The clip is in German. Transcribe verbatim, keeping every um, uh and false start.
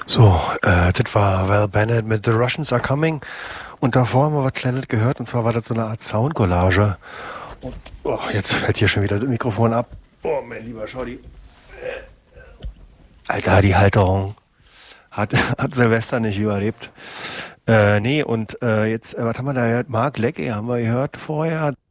So, äh, das war Val Bennett mit The Russians Are Coming. Und davor haben wir was Kleines gehört. Und zwar war das so eine Art Soundcollage. Und oh, jetzt fällt hier schon wieder das Mikrofon ab. Oh, mein lieber Schotti. Alter, die Halterung. Hat, hat Silvester nicht überlebt. Äh, nee, und äh, jetzt, äh, was haben wir da gehört? Mark Leckie haben wir gehört vorher.